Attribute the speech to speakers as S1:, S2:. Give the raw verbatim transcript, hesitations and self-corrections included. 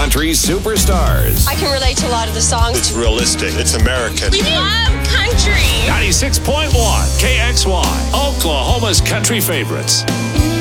S1: country superstars.
S2: I can relate to a lot of the songs.
S3: It's realistic. It's American.
S4: We love country.
S1: ninety-six point one K X Y, Oklahoma's country favorites.